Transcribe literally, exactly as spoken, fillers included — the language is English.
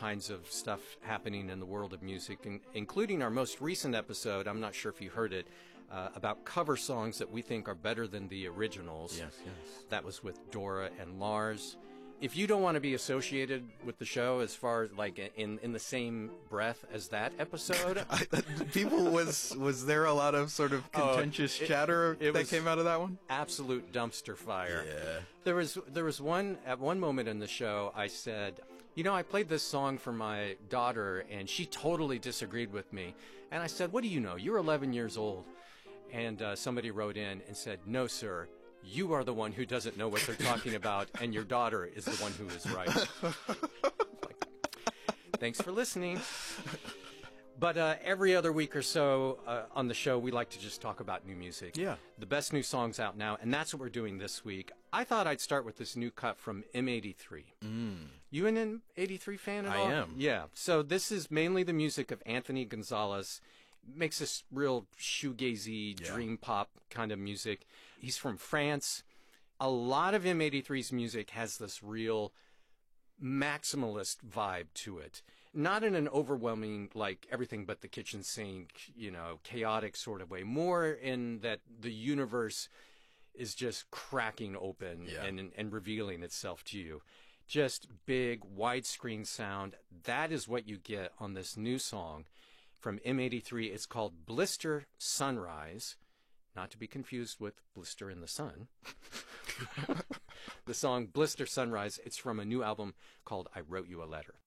kinds of stuff happening in the world of music, in, including our most recent episode, I'm not sure if you heard it, uh, about cover songs that we think are better than the originals. Yes, yes. That was with Dora and Lars. If you don't want to be associated with the show as far as like in, in the same breath as that episode, I, people was was there a lot of sort of contentious oh, it, chatter it that came out of that one? Absolute dumpster fire. Yeah. There was there was one at one moment in the show I said, you know, I played this song for my daughter and she totally disagreed with me. And I said, what do you know? You're eleven years old. And uh, somebody wrote in and said, no, sir. You are the one who doesn't know what they're talking about, and your daughter is the one who is right. Like, thanks for listening. But uh, every other week or so uh, on the show, we like to just talk about new music. Yeah. The best new songs out now, and that's what we're doing this week. I thought I'd start with this new cut from M eighty-three. Mm. You an M eighty-three fan at I all? am. Yeah. So this is mainly the music of Anthony Gonzalez. Makes this real shoegazy, Yeah. dream pop kind of music. He's from France. A lot of M eighty-three's music has this real maximalist vibe to it. Not in an overwhelming, like, everything but the kitchen sink, you know, chaotic sort of way. More in that the universe is just cracking open Yeah. and, and revealing itself to you. Just big, widescreen sound. That is what you get on this new song from M eighty-three. It's called Blister Sunrise, not to be confused with Blister in the Sun. The song Blister Sunrise, it's from a new album called I Wrote You a Letter.